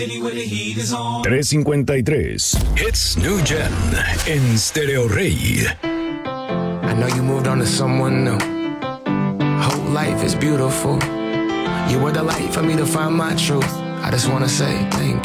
353. Hits New Gen en Stereo Rey. I know you moved on to someone new. Whole life is beautiful. You were the light for me to find my truth. I just wanna say thank